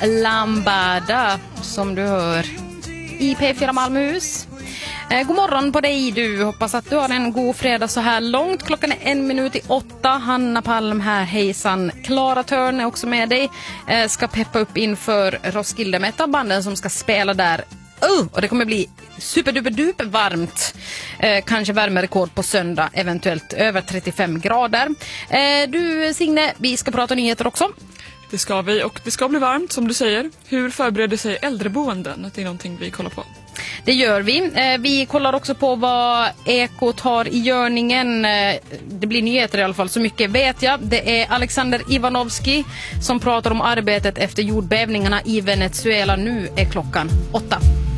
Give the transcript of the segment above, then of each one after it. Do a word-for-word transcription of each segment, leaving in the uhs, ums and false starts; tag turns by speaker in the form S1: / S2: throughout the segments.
S1: Lambada som du hör i P fyra Malmöhus. Eh, god morgon på dig du, hoppas att du har en god fredag så här långt. Klockan är en minut i åtta. Hanna Palm här, hejsan. Klara Törn är också med dig. Eh, ska peppa upp inför Roskilde med ett av banden som ska spela där. Uh, och det kommer bli superduperduper varmt. Eh, kanske värmerekord på söndag, eventuellt över trettiofem grader. Eh, du Signe, vi ska prata nyheter också.
S2: Det ska vi, och det ska bli varmt som du säger. Hur förbereder sig äldreboenden? Det är någonting vi kollar på.
S1: Det gör vi. Eh, vi kollar också på vad Eko tar i görningen. Eh, det blir nyheter i alla fall, så mycket vet jag. Det är Alexander Ivanovski som pratar om arbetet efter jordbävningarna i Venezuela. Nu är klockan åtta.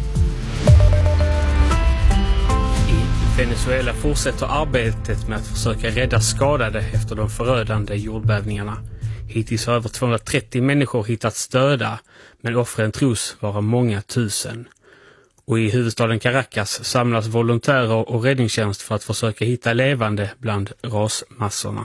S3: I Venezuela fortsätter arbetet med att försöka rädda skadade efter de förödande jordbävningarna. Hittills har över tvåhundratrettio människor hittats döda, men offren tros vara många tusen. Och i huvudstaden Caracas samlas volontärer och räddningstjänst för att försöka hitta levande bland rasmassorna.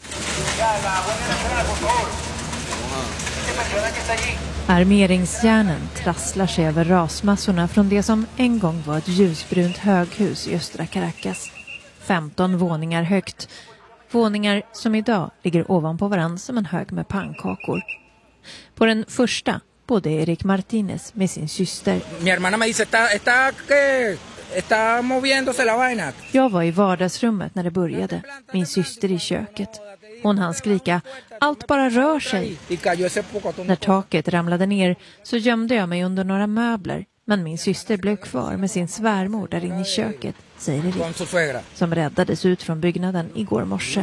S4: Armeringsjärnen trasslar sig över rasmassorna från det som en gång var ett ljusbrunt höghus i östra Caracas. femton våningar högt. Våningar som idag ligger ovanpå varann som en hög med pannkakor. På den första bodde Erik Martinez med sin syster.
S5: Mi hermana me dice, está, está, está moviéndose la vaina.
S4: Jag var i vardagsrummet när det började. Min syster i köket. Hon hann skrika, allt bara rör sig. När taket ramlade ner så gömde jag mig under några möbler. Men min syster blev kvar med sin svärmor där inne i köket, säger Erik, som räddades ut från byggnaden igår morse.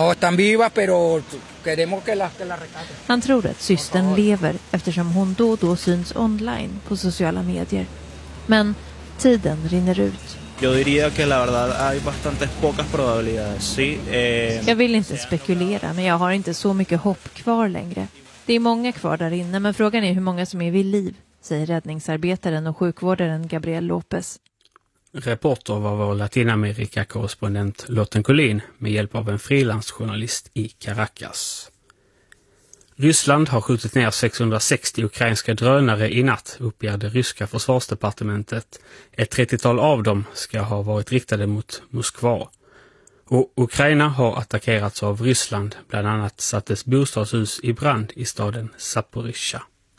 S4: Han tror att systern lever eftersom hon då och då syns online på sociala medier. Men tiden rinner ut.
S6: Jag diría que la verdad hay bastantes pocas probabilidades. Sí, eh...
S4: Jag vill inte spekulera, men jag har inte så mycket hopp kvar längre. Det är många kvar där inne, men frågan är hur många som är vid liv, säger räddningsarbetaren och sjukvårdaren Gabriel Lopez.
S3: Reporter var vår Latinamerika-korrespondent Lotten Collin med hjälp av en frilansjournalist i Caracas. Ryssland har skjutit ner sexhundrasextio ukrainska drönare i natt, uppger det ryska försvarsdepartementet. Ett trettiotal av dem ska ha varit riktade mot Moskva. Och Ukraina har attackerats av Ryssland, bland annat sattes bostadshus i brand i staden Zaporizjzja.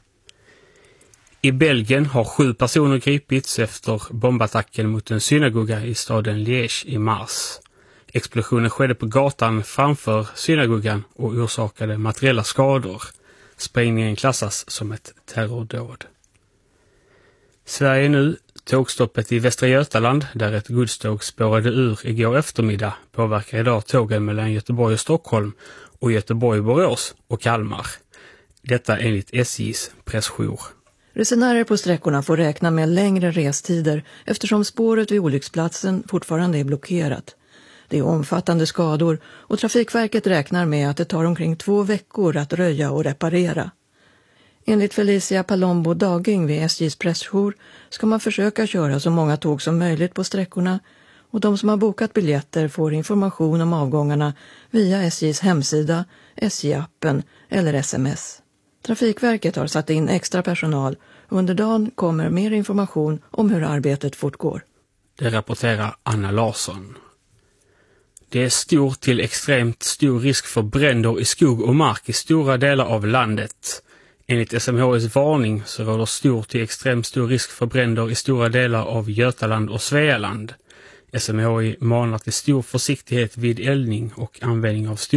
S3: I Belgien har sju personer gripits efter bombattacken mot en synagoga i staden Liège i mars. Explosionen skedde på gatan framför synagogan och orsakade materiella skador. Sprängningen klassas som ett terrordåd. Sverige nu. Tågstoppet i Västra Götaland, där ett godståg spårade ur igår eftermiddag, påverkar idag tågen mellan Göteborg och Stockholm och Göteborg, Borås och Kalmar. Detta enligt S J:s pressjour.
S7: Resenärer på sträckorna får räkna med längre restider eftersom spåret vid olycksplatsen fortfarande är blockerat. Det är omfattande skador och Trafikverket räknar med att det tar omkring två veckor att röja och reparera. Enligt Felicia Palombo Daging vid S J:s pressjour ska man försöka köra så många tåg som möjligt på sträckorna och de som har bokat biljetter får information om avgångarna via S J:s hemsida, S J-appen eller sms. Trafikverket har satt in extra personal och under dagen kommer mer information om hur arbetet fortgår.
S3: Det rapporterar Anna Larsson. Det är stor till extremt stor risk för bränder i skog och mark i stora delar av landet. Enligt S M H I:s varning så råder stor till extremt stor risk för bränder i stora delar av Götaland och Svealand. S M H I manar till stor försiktighet vid eldning och användning av stor